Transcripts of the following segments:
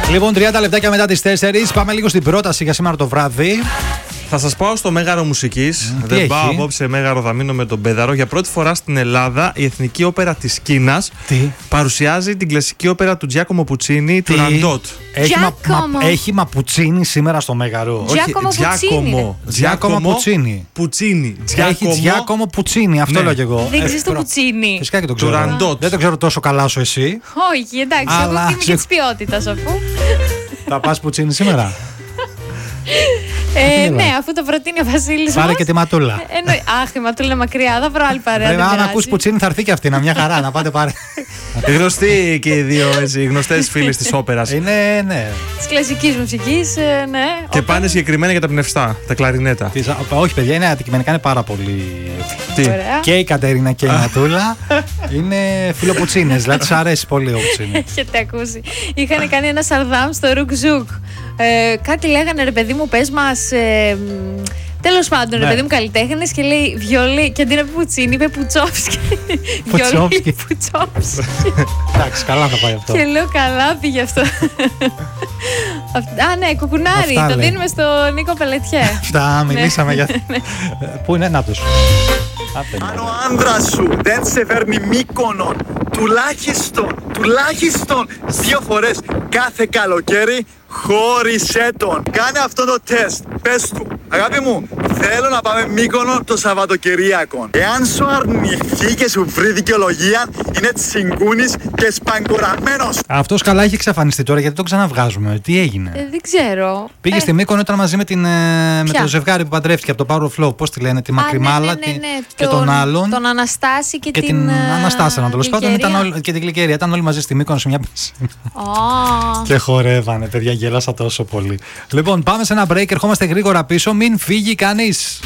Λοιπόν, 30 λεπτάκια μετά τις 4. Πάμε λίγο στην πρόταση για σήμερα το βράδυ. Θα σας πάω στο Μέγαρο Μουσικής. Δεν πάω απόψε Μέγαρο, θα μείνω με τον Πέδαρο. Για πρώτη φορά στην Ελλάδα η Εθνική Όπερα της Κίνας παρουσιάζει την κλασική όπερα του Τζιάκομο Πουτσίνι, του Ραντότ. Έχει Μαπουτσίνι σήμερα στο Μέγαρο. Τζιάκομο Πουτσίνι. Έχει Τζιάκομο Πουτσίνι, αυτό λέω και εγώ. Δεν ξέρεις το Πουτσίνι. Φυσικά και το ξέρω. Δεν το ξέρω τόσο καλά όσο εσύ. Όχι, εντάξει, εγώ είμαι και της ποιότητας αφού. Θα πας Πουτσίνι σήμερα? Ναι, αφού το προτείνει ο Βασίλης. Πάρε και τη Ματούλα. Αχ, η Ματούλα είναι μακριά, θα βρω άλλη παρέα. Αν ακούς Πουτσίνι θα έρθει και αυτή, μια χαρά, να πάτε πάρε. Γνωστοί και οι δύο γνωστές φίλες της όπερας. Είναι, ναι. Της κλασικής μουσικής, ναι. Και πάνε συγκεκριμένα για τα πνευστά, τα κλαρινέτα. Όχι, παιδιά, είναι αντικειμενικά, είναι πάρα πολύ. Ωραία. Και η Κατερίνα και η Ματούλα είναι φιλοπουτσίνες, δηλαδή τους αρέσει πολύ ο Πουτσίνι. Έχετε ακούσει. Είχαν κάνει ένα σαρδάμ στο Ρουκ Ζουκ. Κάτι λέγανε, ρε παιδί μου, πες μας. Τέλος πάντων, ρε παιδί μου, καλλιτέχνης, και λέει βιολί. Και αντί να πει Πουτσίνι, είπε Πουτσόφσκι. Βιολί Πουτσόφσκι. Εντάξει, καλά θα πάει αυτό. Και λέω, καλά πήγε αυτό. Α, ναι, κουκουνάρι. Το δίνουμε στο Νίκο Πελετιέ. Αυτά, μιλήσαμε για. Πού είναι, να τους. Αν ο άντρας σου δεν σε φέρνει Μύκονο τουλάχιστον 2 φορές κάθε καλοκαίρι, χώρισέ τον. Κάνε αυτό το τεστ. Πες του, αγάπη μου, θέλω να πάμε Μύκονο το Σαββατοκυριακό. Εάν σου αρνηθεί και σου βρει δικαιολογία, είναι τσιγκούνης και σπαγκοραμένος. Αυτός καλά έχει εξαφανιστεί τώρα, γιατί το ξαναβγάζουμε. Τι έγινε? Δεν ξέρω. Πήγε στη Μύκονο, ήταν μαζί με το ζευγάρι που παντρεύτηκε από το Power of Flow. Πώς τη λένε, τη Μακριμάλα και τον άλλον. Τον Αναστάση και την Αναστάση, τέλος πάντων. Και την Γλυκερία. Ήταν όλοι μαζί στη Μύκονο σε μια πισίνα. Και χορεύανε, παιδιά, γέλασα τόσο πολύ. Λοιπόν, πάμε σε ένα break, ερχόμαστε γρήγορα πίσω, μην φύγει κανείς.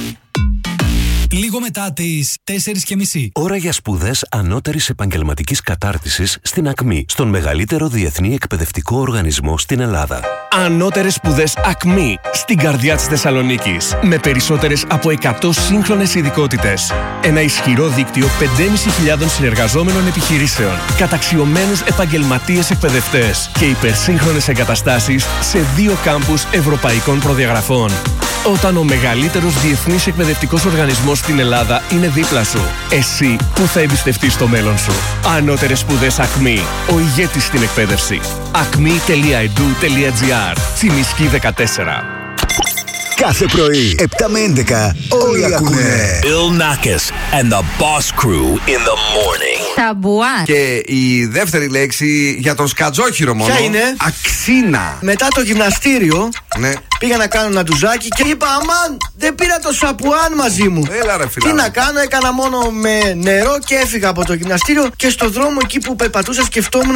Λίγο μετά τις 4:30. Ώρα για σπουδές ανώτερης επαγγελματικής κατάρτισης στην ΑΚΜΗ, στον μεγαλύτερο διεθνή εκπαιδευτικό οργανισμό στην Ελλάδα. Ανώτερες σπουδές ΑΚΜΗ, στην καρδιά της Θεσσαλονίκης. Με περισσότερες από 100 σύγχρονες ειδικότητες. Ένα ισχυρό δίκτυο 5.500 συνεργαζόμενων επιχειρήσεων. Καταξιωμένους επαγγελματίες εκπαιδευτές. Και υπερσύγχρονες εγκαταστάσεις σε 2 κάμπους ευρωπαϊκών προδιαγραφών. Όταν ο μεγαλύτερος διεθνής εκπαιδευτικός οργανισμός στην Ελλάδα είναι δίπλα σου, εσύ που θα εμπιστευτείς το μέλλον σου. Ανώτερες σπουδές ΑΚΜΗ, ο ηγέτης στην εκπαίδευση. acme.edu.gr. Τσιμισκή 14. Κάθε πρωί, 7 με 11, όλοι ακούνε Bill Nackis and the Boss Crew in the morning. Σαμπουάν. Και η δεύτερη λέξη για τον σκατζόχυρο μόνο. Ποια είναι? Αξίνα. Μετά το γυμναστήριο, ναι, πήγα να κάνω ένα ντουζάκι και είπα, αμάν, δεν πήρα το σαπουάν μαζί μου. Έλα ρε φίλε. Τι να κάνω, έκανα μόνο με νερό και έφυγα από το γυμναστήριο. Και στο δρόμο εκεί που περπατούσα σκεφτόμουν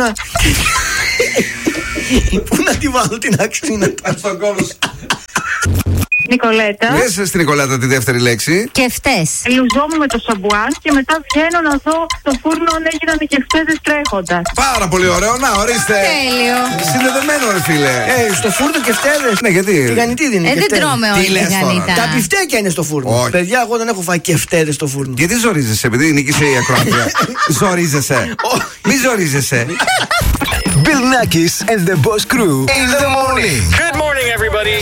πού να τη βάλω την αξίνα. Στον κόλλο. Νικολέτα. Πες στην Νικολέτα τη δεύτερη λέξη. Κεφτές. Λουζόμουν με το σαμπουάν και μετά βγαίνω να δω το φούρνο αν έγιναν οι κεφτέδες τρέχοντας. Πάρα πολύ ωραίο, να ορίστε. Τέλειο. Συνδεδεμένο ρε φίλε. Στο φούρνο κεφτέδες. Ναι, γιατί? Τηγανιτίδη είναι. Δεν τρώμε όλοι τηγανίτα. Τα πιφτέκια είναι στο φούρνο. Όχι. Παιδιά, εγώ δεν έχω φάει κεφτέδες στο φούρνο. Γιατί ζορίζεσαι, επειδή νίκησε η ακροάτρια? Ζορίζεσαι. Μη ζορίζεσαι. Bill Nackis and the Boss Crew in the morning. Good morning, everybody.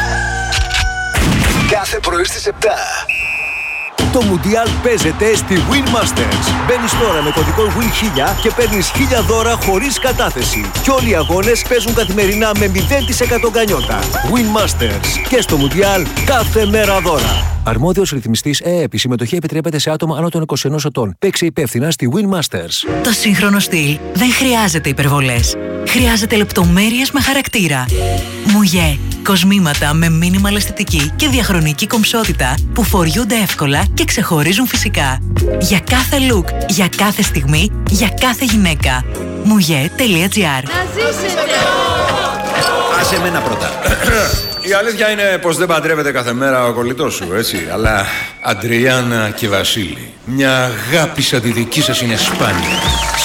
Κάθε πρωί στις 7. Το Μουντιάλ παίζεται στη Win Masters. Μπαίνεις τώρα με κωδικό WIN1000 και παίρνεις 1000 δώρα χωρίς κατάθεση. Και όλοι οι αγώνες παίζουν καθημερινά με 0% γκανιότα. Win Masters. Και στο Μουντιάλ κάθε μέρα δώρα. Αρμόδιος ρυθμιστής ΕΕΠ. Η συμμετοχή επιτρέπεται σε άτομα άνω των 21 ετών. Παίξε υπεύθυνα στη Win Masters. Το σύγχρονο στυλ δεν χρειάζεται υπερβολές. Χρειάζεται λεπτομέρειες με χαρακτήρα. Μουγέ. Κοσμήματα με μίνιμαλ αισθητική και διαχρονική κομψότητα που φοριούνται εύκολα και ξεχωρίζουν φυσικά. Για κάθε look, για κάθε στιγμή, για κάθε γυναίκα. Mouje.gr. Άσε εμένα πρώτα. Η αλήθεια είναι πως δεν παντρεύεται κάθε μέρα ο κολλητός σου, έτσι. Αλλά Αντριάννα και Βασίλη, μια αγάπη σαν τη δική σας είναι σπάνια.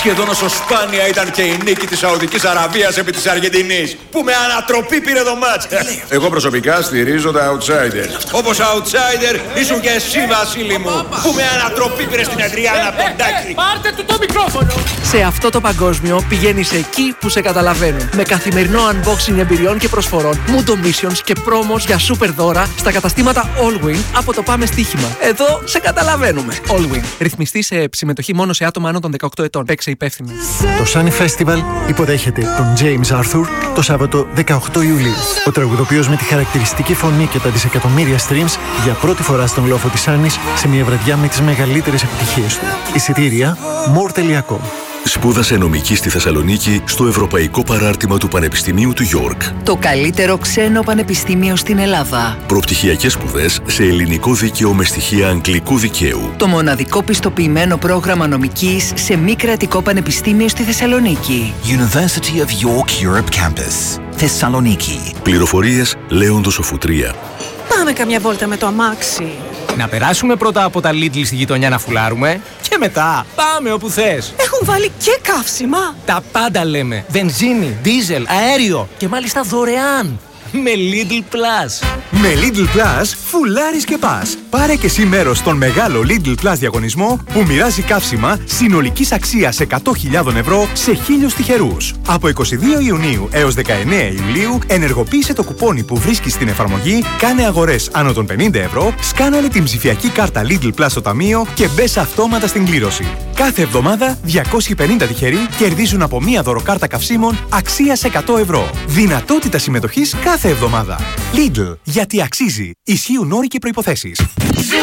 Σχεδόν όσο σπάνια ήταν και η νίκη της Σαουδικής Αραβίας επί της Αργεντινής, που με ανατροπή πήρε το μάτς. Εγώ προσωπικά στηρίζω τα outsiders. Όπως outsider ήσουν και εσύ, Βασίλη μου, που με ανατροπή πήρε στην Αντριάννα Ποντάκη. Πάρτε του το μικρόφωνο! Σε αυτό το παγκόσμιο πηγαίνεις εκεί που σε καταλαβαίνουν. Με καθημερινό unboxing εμπειριών και προσφορών, Mundo Missions και promos για super δώρα στα καταστήματα Allwin από το Πάμε Στοίχημα. Εδώ σε καταλαβαίνουμε. Allwin. Ρυθμιστή σε συμμετοχή μόνο σε άτομα άνω των 18 ετών. Παίξε υπεύθυνα. Το Sunny Festival υποδέχεται τον James Arthur το Σάββατο 18 Ιουλίου. Ο τραγουδοποιός με τη χαρακτηριστική φωνή και τα δισεκατομμύρια streams για πρώτη φορά στον λόφο της Σάνης σε μια βραδιά με τις μεγαλύτερες επιτυχίες του. Εισιτήρια more.com. Σπούδασε νομική στη Θεσσαλονίκη στο Ευρωπαϊκό Παράρτημα του Πανεπιστημίου του York. Το καλύτερο ξένο πανεπιστήμιο στην Ελλάδα. Προπτυχιακές σπουδές σε ελληνικό δίκαιο με στοιχεία αγγλικού δικαίου. Το μοναδικό πιστοποιημένο πρόγραμμα νομικής σε μη κρατικό πανεπιστήμιο στη Θεσσαλονίκη. University of York Europe Campus, Θεσσαλονίκη. Πληροφορίες Λέοντος Οφουτρία. Πάμε καμιά βόλτα με το αμάξι. Να περάσουμε πρώτα από τα Lidl στη γειτονιά να φουλάρουμε και μετά πάμε όπου θες. Έχουν βάλει και καύσιμα. Τα πάντα λέμε. Βενζίνη, δίζελ, αέριο και μάλιστα δωρεάν. Με Lidl Plus. Με Lidl Plus φουλάρεις και πας. Πάρε και εσύ μέρος στον μεγάλο Lidl Plus διαγωνισμό που μοιράζει καύσιμα συνολικής αξίας 100.000 ευρώ σε 1.000 τυχερούς. Από 22 Ιουνίου έως 19 Ιουλίου ενεργοποίησε το κουπόνι που βρίσκεις στην εφαρμογή, κάνε αγορές άνω των 50 ευρώ, σκάναλε την ψηφιακή κάρτα Lidl Plus στο ταμείο και μπες αυτόματα στην κλήρωση. Κάθε εβδομάδα 250 τυχεροί κερδίζουν από μία δωροκάρτα καυσίμων αξίας 100 ευρώ. Δυνατότητα συμμετοχής κάθε εβδομάδα. Lidl, γιατί αξίζει. Ισχύουν όροι και προϋποθέσεις.